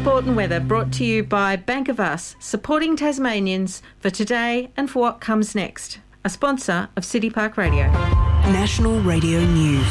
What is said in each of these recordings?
sport and weather brought to you by Bank of Us, supporting Tasmanians for today and for what comes next. A sponsor of City Park Radio. National Radio News.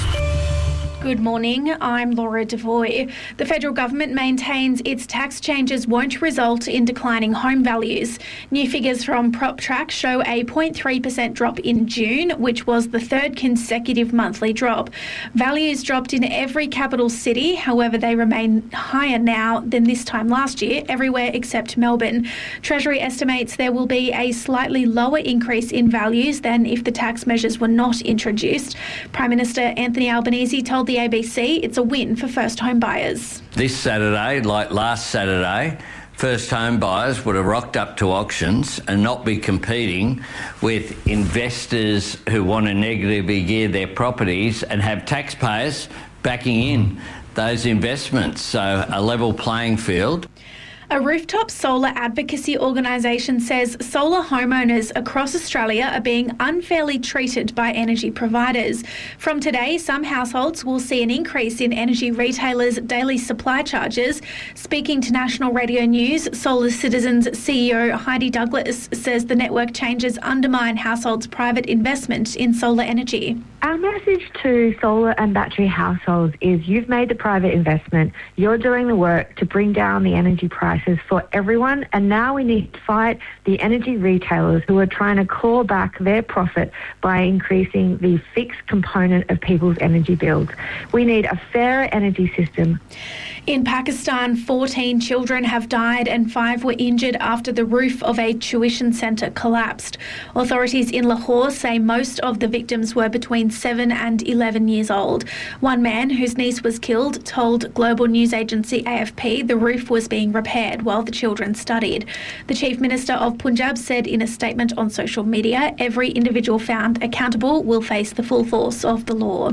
Good morning, I'm Laura Devoy. The federal government maintains its tax changes won't result in declining home values. New figures from PropTrack show a 0.3% drop in June, which was the third consecutive monthly drop. Values dropped in every capital city, however they remain higher now than this time last year, everywhere except Melbourne. Treasury estimates there will be a slightly lower increase in values than if the tax measures were not introduced. Prime Minister Anthony Albanese told the ABC it's a win for first home buyers. This Saturday, like last Saturday, first home buyers would have rocked up to auctions and not be competing with investors who want to negatively gear their properties and have taxpayers backing in those investments. So a level playing field. A rooftop solar advocacy organisation says solar homeowners across Australia are being unfairly treated by energy providers. From today, some households will see an increase in energy retailers' daily supply charges. Speaking to National Radio News, Solar Citizens CEO Heidi Douglas says the network changes undermine households' private investment in solar energy. Our message to solar and battery households is you've made the private investment, you're doing the work to bring down the energy prices for everyone, and now we need to fight the energy retailers who are trying to claw back their profit by increasing the fixed component of people's energy bills. We need a fairer energy system. In Pakistan, 14 children have died and 5 were injured after the roof of a tuition centre collapsed. Authorities in Lahore say most of the victims were between 7 and 11 years old. One man whose niece was killed told global news agency AFP the roof was being repaired while the children studied. The Chief Minister of Punjab said in a statement on social media, every individual found accountable will face the full force of the law.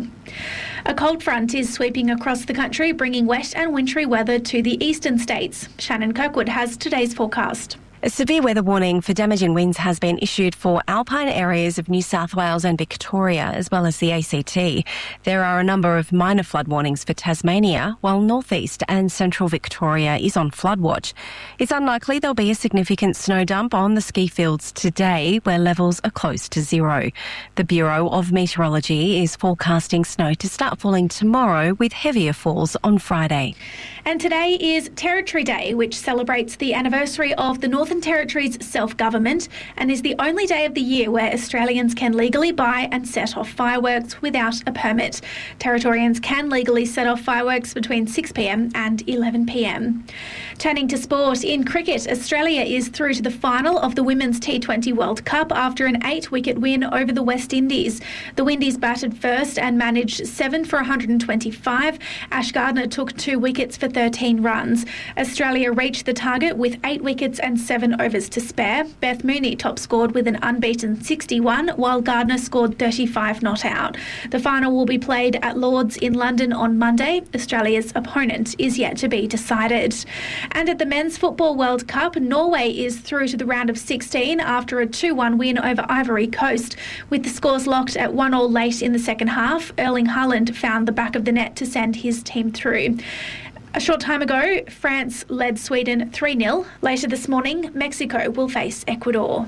A cold front is sweeping across the country, bringing wet and wintry weather to the eastern states. Shannon Kirkwood has today's forecast. A severe weather warning for damaging winds has been issued for alpine areas of New South Wales and Victoria, as well as the ACT. There are a number of minor flood warnings for Tasmania, while northeast and central Victoria is on flood watch. It's unlikely there'll be a significant snow dump on the ski fields today, where levels are close to zero. The Bureau of Meteorology is forecasting snow to start falling tomorrow, with heavier falls on Friday. And today is Territory Day, which celebrates the anniversary of the Northern Territory's self-government and is the only day of the year where Australians can legally buy and set off fireworks without a permit. Territorians can legally set off fireworks between 6 p.m. and 11 p.m. Turning to sport, in cricket, Australia is through to the final of the Women's T20 World Cup after an 8-wicket win over the West Indies. The Windies batted first and managed 7 for 125. Ash Gardner took 2 wickets for 13 runs. Australia reached the target with 8 wickets and 7 overs to spare. Beth Mooney top scored with an unbeaten 61, while Gardner scored 35 not out. The final will be played at Lord's in London on Monday. Australia's opponent is yet to be decided. And at the Men's Football World Cup, Norway is through to the round of 16 after a 2-1 win over Ivory Coast. With the scores locked at 1-1 late in the second half, Erling Haaland found the back of the net to send his team through. A short time ago, France led Sweden 3-0. Later this morning, Mexico will face Ecuador.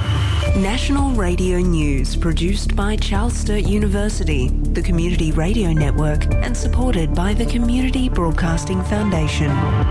National Radio News, produced by Charles Sturt University, the Community Radio Network, and supported by the Community Broadcasting Foundation.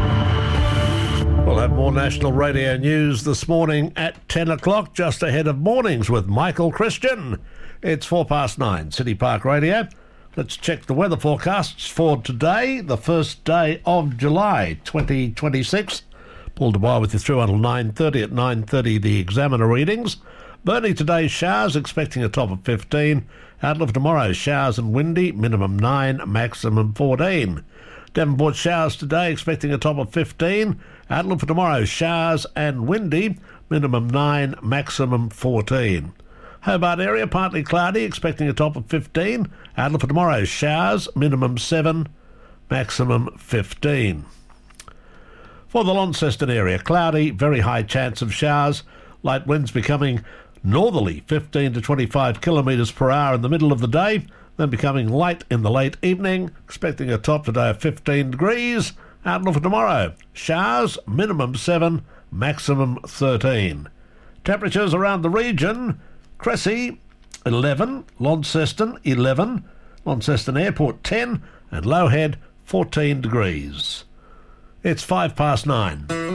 We'll have more National Radio News this morning at 10 o'clock, just ahead of mornings with Michael Christian. It's 9:04, City Park Radio. Let's check the weather forecasts for today, the first day of July 2026. Paul Dubois with you through until 9:30. At 9:30, the Examiner readings. Burnie today, showers, expecting a top of 15. Outlook for tomorrow, showers and windy, minimum 9, maximum 14. Devonport, showers today, expecting a top of 15. Outlook for tomorrow, showers and windy, minimum 9, maximum 14. Hobart area, partly cloudy, expecting a top of 15. Outlook for tomorrow, showers, minimum 7, maximum 15. For the Launceston area, cloudy, very high chance of showers. Light winds becoming northerly, 15 to 25 kilometres per hour in the middle of the day, then becoming light in the late evening, expecting a top today of 15 degrees Outlook for tomorrow. Showers, minimum 7, maximum 13. Temperatures around the region. Cressy, 11. Launceston, 11. Launceston Airport, 10. And Lowhead, 14 degrees. It's 9:05.